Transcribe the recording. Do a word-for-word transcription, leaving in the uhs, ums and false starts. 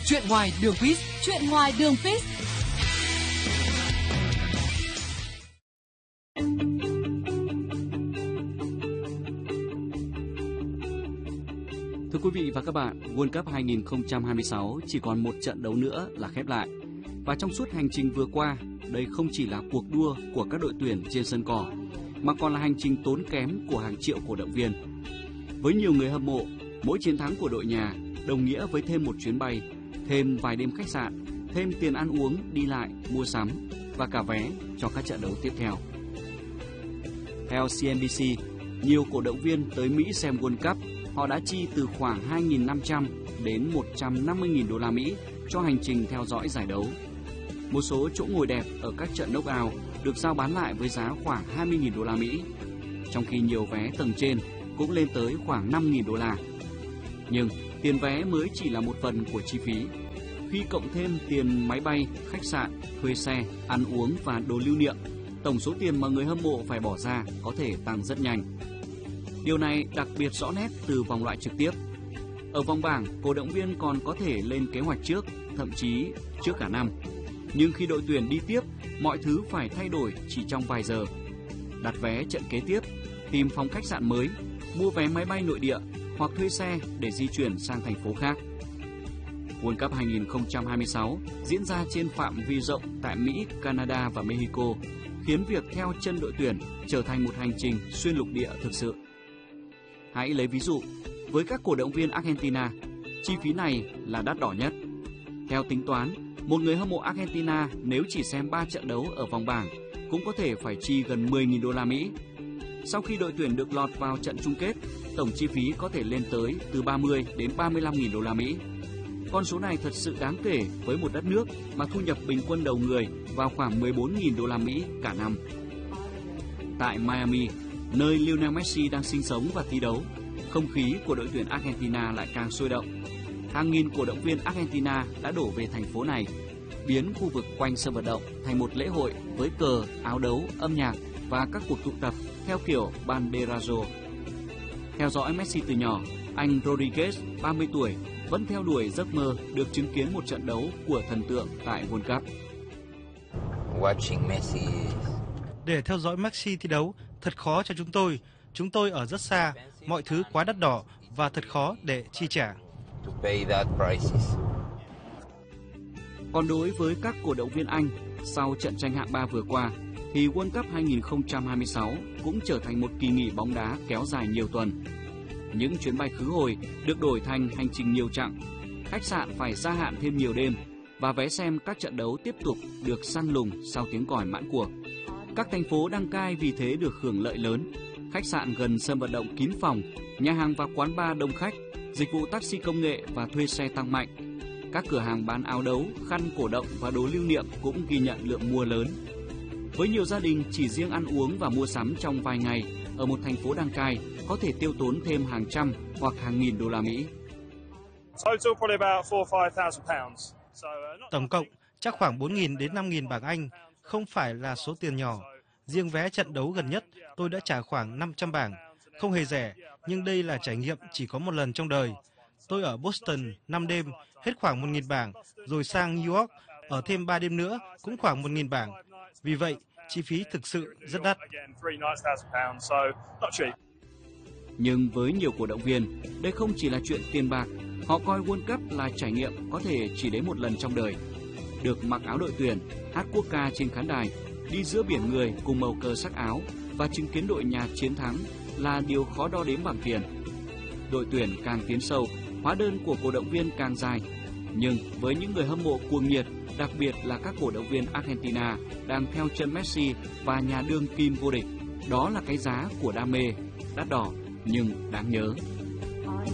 Chuyện ngoài đường pitch. Chuyện ngoài đường pitch. Thưa quý vị và các bạn, World Cup hai không hai sáu chỉ còn một trận đấu nữa là khép lại. Và trong suốt hành trình vừa qua, đây không chỉ là cuộc đua của các đội tuyển trên sân cỏ, mà còn là hành trình tốn kém của hàng triệu cổ động viên. Với nhiều người hâm mộ, mỗi chiến thắng của đội nhà đồng nghĩa với thêm một chuyến bay, thêm vài đêm khách sạn, thêm tiền ăn uống, đi lại, mua sắm và cả vé cho các trận đấu tiếp theo. Theo xê en bê xê, nhiều cổ động viên tới Mỹ xem World Cup, họ đã chi từ khoảng hai nghìn năm trăm đến một trăm năm mươi nghìn đô la Mỹ cho hành trình theo dõi giải đấu. Một số chỗ ngồi đẹp ở các trận knock-out được giao bán lại với giá khoảng hai mươi nghìn đô la Mỹ, trong khi nhiều vé tầng trên cũng lên tới khoảng năm nghìn đô la. Nhưng tiền vé mới chỉ là một phần của chi phí. Khi cộng thêm tiền máy bay, khách sạn, thuê xe, ăn uống và đồ lưu niệm, tổng số tiền mà người hâm mộ phải bỏ ra có thể tăng rất nhanh. Điều này đặc biệt rõ nét từ vòng loại trực tiếp. Ở vòng bảng, cổ động viên còn có thể lên kế hoạch trước, thậm chí trước cả năm. Nhưng khi đội tuyển đi tiếp, mọi thứ phải thay đổi chỉ trong vài giờ. Đặt vé trận kế tiếp, tìm phòng khách sạn mới, mua vé máy bay nội địa hoặc thuê xe để di chuyển sang thành phố khác. World Cup hai không hai sáu diễn ra trên phạm vi rộng tại Mỹ, Canada và Mexico, khiến việc theo chân đội tuyển trở thành một hành trình xuyên lục địa thực sự. Hãy lấy ví dụ, với các cổ động viên Argentina, chi phí này là đắt đỏ nhất. Theo tính toán, một người hâm mộ Argentina nếu chỉ xem ba trận đấu ở vòng bảng cũng có thể phải chi gần mười nghìn đô la Mỹ. Sau khi đội tuyển được lọt vào trận chung kết, tổng chi phí có thể lên tới từ ba mươi đến ba mươi lăm nghìn đô la Mỹ. Con số này thật sự đáng kể với một đất nước mà thu nhập bình quân đầu người vào khoảng mười bốn nghìn đô la Mỹ cả năm. Tại Miami, nơi Lionel Messi đang sinh sống và thi đấu, không khí của đội tuyển Argentina lại càng sôi động. Hàng nghìn cổ động viên Argentina đã đổ về thành phố này, biến khu vực quanh sân vận động thành một lễ hội với cờ, áo đấu, âm nhạc và các cuộc tụ tập theo kiểu Banderazo. Theo dõi Messi từ nhỏ, anh Rodriguez, ba mươi tuổi, vẫn theo đuổi giấc mơ được chứng kiến một trận đấu của thần tượng tại World Cup. Watching Messi. Để theo dõi Messi thi đấu thật khó cho chúng tôi. Chúng tôi ở rất xa, mọi thứ quá đắt đỏ và thật khó để chi trả. To pay that prices. Còn đối với các cổ động viên Anh, sau trận tranh hạng ba vừa qua, thì World Cup hai không hai sáu cũng trở thành một kỳ nghỉ bóng đá kéo dài nhiều tuần. Những chuyến bay khứ hồi được đổi thành hành trình nhiều chặng, khách sạn phải gia hạn thêm nhiều đêm và vé xem các trận đấu tiếp tục được săn lùng sau tiếng còi mãn cuộc. Các thành phố đăng cai vì thế được hưởng lợi lớn. Khách sạn gần sân vận động kín phòng, nhà hàng và quán bar đông khách, dịch vụ taxi công nghệ và thuê xe tăng mạnh. Các cửa hàng bán áo đấu, khăn cổ động và đồ lưu niệm cũng ghi nhận lượng mua lớn. Với nhiều gia đình, chỉ riêng ăn uống và mua sắm trong vài ngày ở một thành phố đăng cai có thể tiêu tốn thêm hàng trăm hoặc hàng nghìn đô la Mỹ. Tổng cộng chắc khoảng bốn nghìn đến năm nghìn bảng Anh, không phải là số tiền nhỏ. Riêng vé trận đấu gần nhất tôi đã trả khoảng năm trăm bảng, không hề rẻ, nhưng đây là trải nghiệm chỉ có một lần trong đời. Tôi ở Boston năm đêm, hết khoảng một nghìn bảng, rồi sang New York, ở thêm ba đêm nữa, cũng khoảng một nghìn bảng. Vì vậy, chi phí thực sự rất đắt. Nhưng với nhiều cổ động viên, đây không chỉ là chuyện tiền bạc, họ coi World Cup là trải nghiệm có thể chỉ đến một lần trong đời. Được mặc áo đội tuyển, hát quốc ca trên khán đài, đi giữa biển người cùng màu cờ sắc áo và chứng kiến đội nhà chiến thắng là điều khó đo đếm bằng tiền. Đội tuyển càng tiến sâu, hóa đơn của cổ động viên càng dài. Nhưng với những người hâm mộ cuồng nhiệt, đặc biệt là các cổ động viên Argentina đang theo chân Messi và nhà đương kim vô địch, đó là cái giá của đam mê, đắt đỏ nhưng đáng nhớ.